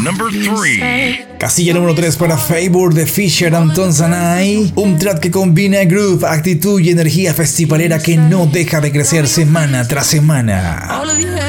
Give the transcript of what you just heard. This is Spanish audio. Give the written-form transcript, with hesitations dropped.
Number 3. Casilla número 3 para Favor de Fisher and Tonsanay. Un track que combina groove, actitud y energía festivalera que no deja de crecer semana tras semana.